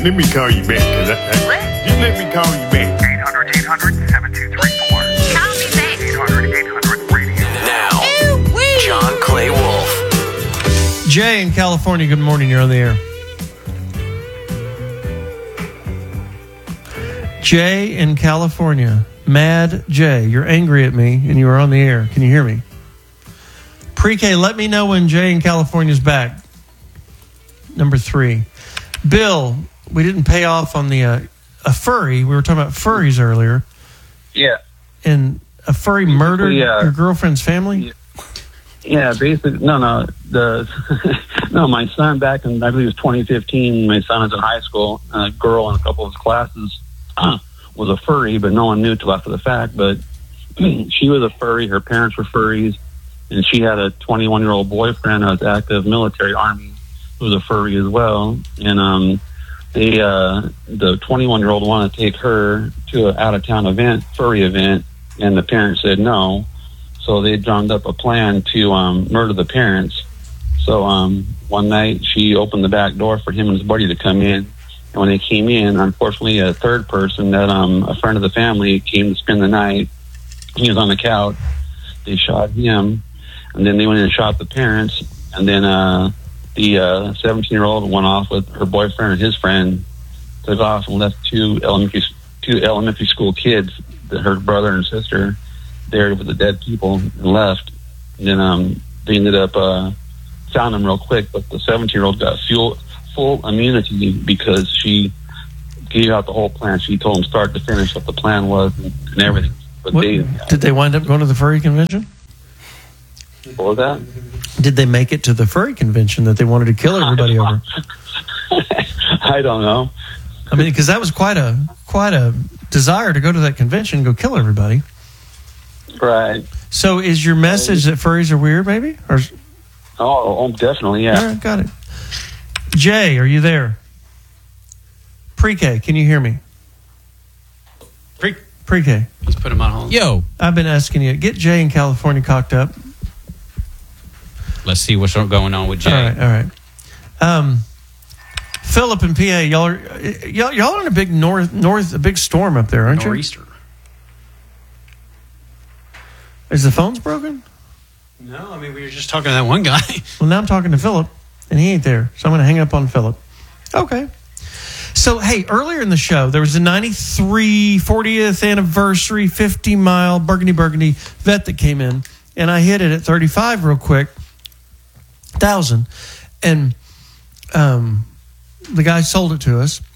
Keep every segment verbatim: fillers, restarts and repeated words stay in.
let me call you back. Cause I, I, What? Just let me call you back. eight hundred, eight hundred, seven two three four. Call me back. eight hundred, eight hundred, radio. Now, John Clay Wolf. Jay in California, good morning. You're on the air. Jay in California. Mad Jay. You're angry at me and you are on the air. Can you hear me? Pre-K, let me know when Jay in California's back. Number three. Bill, we didn't pay off on the uh, a furry. We were talking about furries earlier. Yeah. And a furry murdered Yeah. your girlfriend's family? Yeah, basically, no, no, the no. My son, back in I believe it was twenty fifteen. My son was in high school. And a girl in a couple of his classes uh, was a furry, but no one knew till after the fact. But she was a furry. Her parents were furries, and she had a twenty-one year old boyfriend who was active military army, who was a furry as well. And um, they uh, the twenty-one year old wanted to take her to an out of town event, furry event, and the parents said no. So they drummed up a plan to um, murder the parents. So um, one night she opened the back door for him and his buddy to come in. And when they came in, unfortunately, a third person, that um, a friend of the family, came to spend the night. He was on the couch. They shot him, and then they went in and shot the parents. And then uh, the uh, seventeen-year-old went off with her boyfriend and his friend, took off and left two elementary two elementary school kids, her brother and sister, there with the dead people, and left. And then um, they ended up uh, found them real quick, but the seventeen-year-old got full, full immunity because she gave out the whole plan. She told them start to finish what the plan was and, and everything. But What, they, did they wind up going to the furry convention? what was that? Did they make it to the furry convention that they wanted to kill everybody over? I don't know. I mean, because that was quite a quite a desire to go to that convention and go kill everybody. Right. So is your message that furries are weird, maybe? Or Oh, oh definitely, yeah. all right, got it. Jay, are you there? Pre-K, can you hear me? Pre- Pre-K. Let's put him on hold. Yo, I've been asking you, get Jay in California cocked up. Let's see what's going on with Jay. All right, all right. Um, Philip and P A, y'all are y'all, y'all are in a big north north a big storm up there, aren't you? Nor'easter. Is the phone's broken? No, I mean, we were just talking to that one guy. Well, now I'm talking to Philip, and he ain't there, so I'm going to hang up on Philip. Okay. So, hey, earlier in the show, there was a ninety-three fortieth anniversary fifty mile Burgundy Burgundy vet that came in, and I hit it at thirty-five real quick, thousand, and um, the guy sold it to us,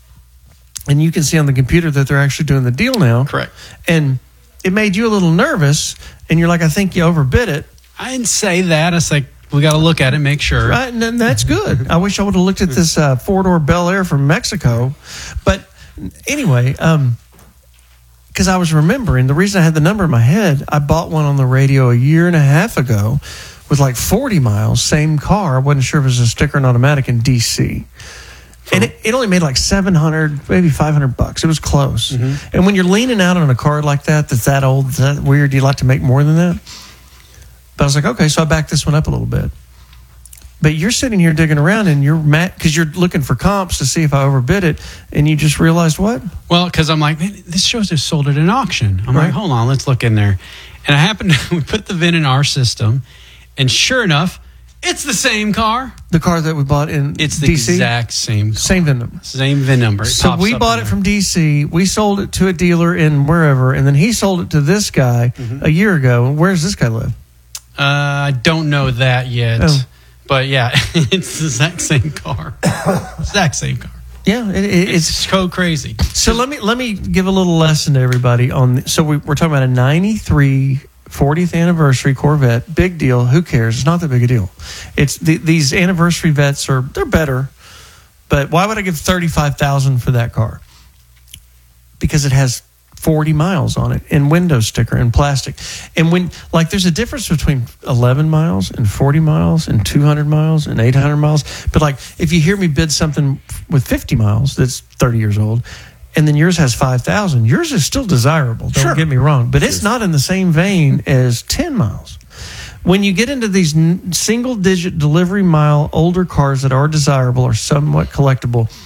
and you can see on the computer that they're actually doing the deal now. Correct. And it made you a little nervous, and you're like, I think you overbid it. I didn't say that. It's like, we got to look at it, make sure. Right, and then that's good. I wish I would have looked at this uh, four-door Bel Air from Mexico. But anyway, um, because I was remembering, the reason I had the number in my head, I bought one on the radio a year and a half ago with like forty miles, same car. I wasn't sure if it was a sticker and automatic in D C And it, it only made like seven hundred, maybe five hundred bucks. It was close. Mm-hmm. And when you're leaning out on a car like that, that's that old, that's that weird, you like to make more than that? But I was like, okay, so I backed this one up a little bit. But you're sitting here digging around and you're mad because you're looking for comps to see if I overbid it. And you just realized what? Well, because I'm like, man, this shows they've sold at an auction. I'm Right. like, hold on, let's look in there. And I happened to, we put the V I N in our system. And sure enough, it's the same car. The car that we bought in It's the D C? exact same car. Same V I N number. Same V I N number. It So pops we up bought in it there. from D C. We sold it to a dealer in wherever. And then he sold it to this guy Mm-hmm. a year ago. And where does this guy live? Uh, I don't know that yet. Oh. But yeah, it's the exact same car. Exact same car. Yeah, it, it, It's, it's so crazy. So let me let me give a little lesson to everybody on. So we, we're talking about a ninety-three fortieth anniversary Corvette, big deal. Who cares? It's not that big a deal. It's the, these anniversary vets are they're better, but why would I give thirty-five thousand for that car? Because it has forty miles on it and window sticker and plastic. And when like there's a difference between eleven miles and forty miles and two hundred miles and eight hundred miles. But like if you hear me bid something with fifty miles that's thirty years old and then yours has five thousand, yours is still desirable. Don't Sure. get me wrong, but it's not in the same vein as ten miles. When you get into these n- single digit delivery mile older cars that are desirable or somewhat collectible,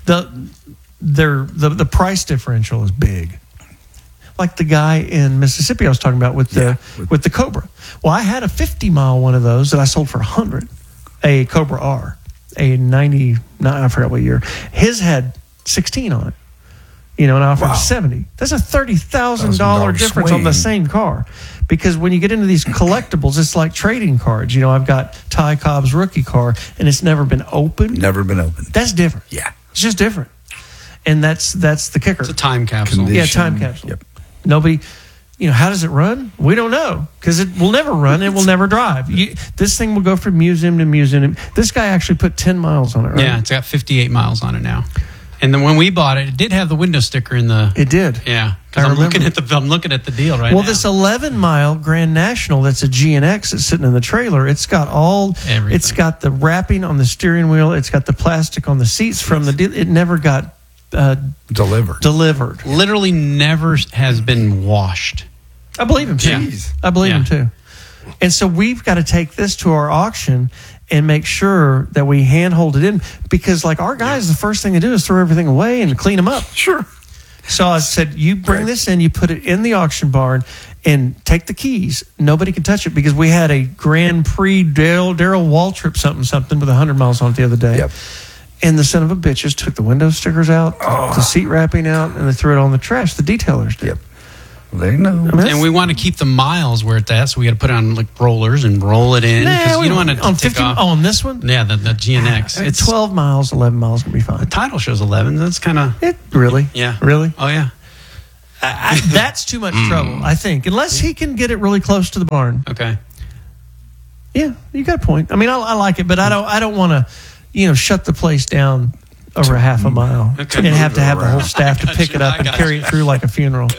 the their the the price differential is big. Like the guy in Mississippi I was talking about with the Yeah, with- with the Cobra. Well, I had a fifty mile one of those that I sold for a hundred, a Cobra R, a ninety. I forgot what year. His had sixteen on it. You know, and I offered Wow. seventy. That's a thirty thousand dollar $one thousand difference on the swing. same car. Because when you get into these collectibles, it's like trading cards. You know, I've got Ty Cobb's rookie car, and it's never been opened. Never been opened. That's different. Yeah. It's just different. And that's that's the kicker. It's a time capsule. Condition. Yeah, time capsule. Yep. Nobody, you know, how does it run? We don't know because it will never run. It will never drive. You, this thing will go from museum to museum. This guy actually put ten miles on it, right? Yeah, it's got fifty-eight miles on it now. And then when we bought it, it did have the window sticker in the. It did. Yeah, I because I'm looking remember. at the I'm looking at the deal right Well, now. this eleven mile Grand National that's a G N X that's sitting in the trailer, it's got all, Everything. it's got the wrapping on the steering wheel, it's got the plastic on the seats from the deal. It never got uh, Delivered. delivered. literally never has been washed. I believe him too. Yeah. Jeez. I believe Yeah. him too. And so we've got to take this to our auction and make sure that we handhold it in because, like, our guys, the first thing they do is throw everything away and clean them up. Sure. So I said, you bring Right. this in, you put it in the auction barn, and take the keys. Nobody can touch it because we had a Grand Prix Daryl Daryl Waltrip something something with one hundred miles on it the other day. Yep. And the son of a bitches took the window stickers out, the seat wrapping out, and they threw it all in the trash. The detailers did. Yep. They know. I mean, that's- And we want to keep the miles where it's at, so we got to put it on like rollers and roll it in because Nah, you don't want it to on take fifty off. oh, on this one. Yeah, the, the G N X. It's twelve miles, eleven miles gonna be fine. title shows eleven. That's kind of It really, yeah. really. Oh yeah. I, I, that's too much trouble, I think. Unless he can get it really close to the barn. Okay. Yeah, you got a point. I mean, I, I like it, but I don't. I don't want to, you know, shut the place down over a half a mile Okay. and have to have the whole staff to I got pick you. it up I and got carry you. it through like a funeral.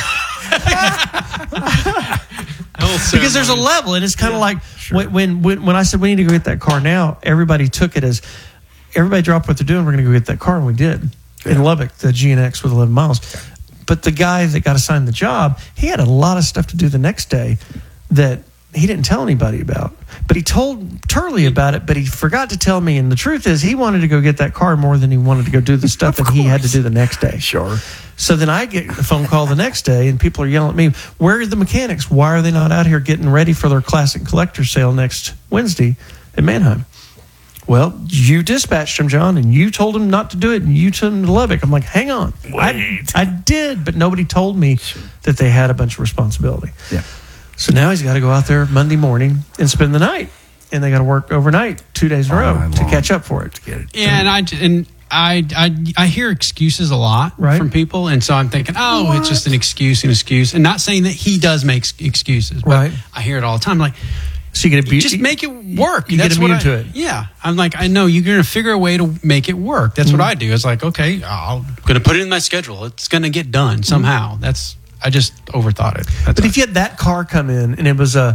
Because there's a level, and it's kind of like when, when when when I said we need to go get that car now. Everybody took it as everybody dropped what they're doing. We're going to go get that car, and we did in Lubbock, the G N X with eleven miles. But the guy that got assigned the job, he had a lot of stuff to do the next day that he didn't tell anybody about. But he told Turley about it, but he forgot to tell me. And the truth is, he wanted to go get that car more than he wanted to go do the stuff that he had to do the next day. Sure. So then I get a phone call the next day, and people are yelling at me, where are the mechanics? Why are they not out here getting ready for their classic collector sale next Wednesday at Mannheim? Well, you dispatched them, John, and you told them not to do it, and you took them to Lubbock. I'm like, hang on. I, Wait. I did, but nobody told me that they had a bunch of responsibility. Yeah. So now he's got to go out there Monday morning and spend the night, and they got to work overnight two days in a All row night to long. catch up for it. Get it. Yeah, and I and I I I hear excuses a lot Right. from people, and so I'm thinking, oh, it's just an excuse, an excuse, and not saying that he does make s- excuses, but Right. I hear it all the time. Like, So you get you just make it work. You get That's what immune I- to it. Yeah, I'm like, I know you're going to figure a way to make it work. That's Mm-hmm. what I do. It's like, okay, I'm going to put it in my schedule. It's going to get done somehow. That's I just overthought it. That's But all. if you had that car come in and it was a,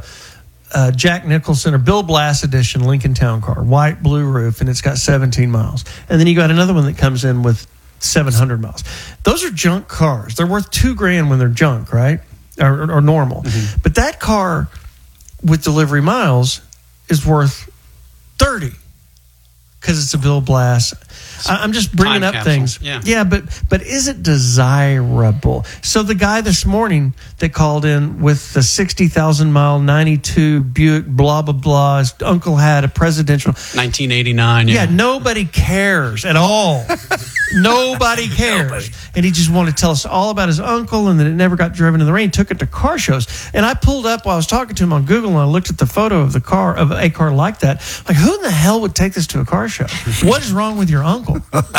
a Jack Nicholson or Bill Blass edition Lincoln Town car, white blue roof, and it's got seventeen miles, and then you got another one that comes in with seven hundred miles. Those are junk cars. They're worth two grand when they're junk, right? Or, or normal. Mm-hmm. But that car with delivery miles is worth thirty because it's a Bill Blass. I- I'm just bringing Time up capsule, things. yeah. Yeah, but but is it desirable? So the guy this morning that called in with the sixty thousand mile ninety-two Buick, blah blah blah. His uncle had a presidential. nineteen eighty-nine. Yeah, nobody cares at all. Nobody cares. And he just wanted to tell us all about his uncle and that it never got driven in the rain. Took it to car shows. And I pulled up while I was talking to him on Google and I looked at the photo of the car, of a car like that. Like, who in the hell would take this to a car show? What is wrong with your uncle?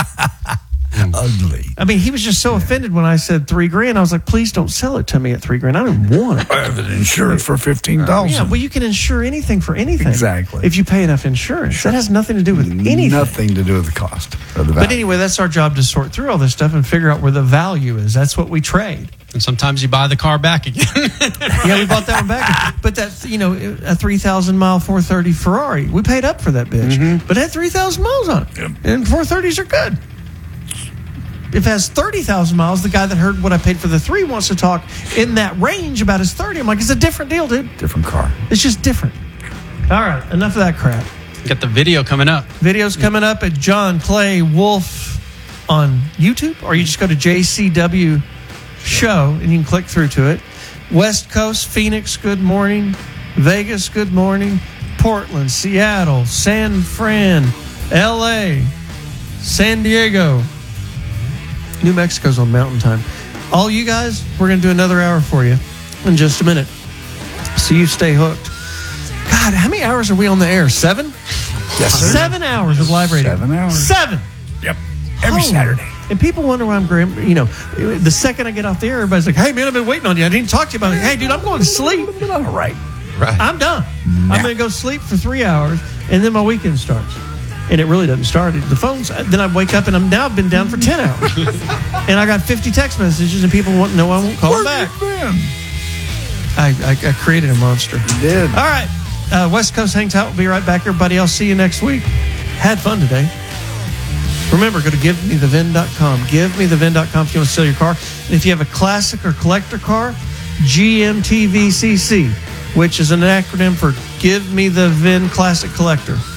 Ugly. I mean, he was just so offended when I said three grand. I was like, please don't sell it to me at three grand. I don't even want it. I have an insurance for fifteen thousand. Yeah, well, you can insure anything for anything. Exactly. If you pay enough insurance. That has nothing to do with anything. Nothing to do with the cost of the value. But anyway, that's our job to sort through all this stuff and figure out where the value is. That's what we trade. And sometimes you buy the car back again. Yeah, we bought that one back. But that, you know, a three thousand mile four thirty Ferrari, we paid up for that bitch. But it had three thousand miles on it. Yep. And four thirties are good. If it has thirty thousand miles, the guy that heard what I paid for the three wants to talk in that range about his thirty. I'm like, it's a different deal, dude. Different car. It's just different. All right, enough of that crap. Got the video coming up. Videos coming up at John Clay Wolf on YouTube, or you just go to J C W Show and you can click through to it. West Coast, Phoenix, good morning. Vegas, good morning. Portland, Seattle, San Fran, L A, San Diego. New Mexico's on Mountain Time. All you guys, we're going to do another hour for you in just a minute. So you stay hooked. God, how many hours are we on the air? Seven? Yes, sir. Seven hours of live radio. Seven hours. Seven. Yep. Every Holy. Saturday. And people wonder why I'm, gram- you know, the second I get off the air, everybody's like, hey, man, I've been waiting on you. I didn't talk to you about it. Hey, dude, I'm going to sleep. All right. Right. I'm done. I'm going to go sleep for three hours, and then my weekend starts. And it really doesn't start. The phone's, then I wake up, and I'm now been down for ten hours. And I got fifty text messages, and people want to know I won't call them back. I, I, I created a monster. You did. All right. Uh, West Coast Hangs Out. We'll be right back, everybody. I'll see you next week. Had fun today. Remember, go to give me the vin dot com. give me the vin dot com if you want to sell your car. And if you have a classic or collector car, G M T V C C, which is an acronym for Give Me the Vin Classic Collector.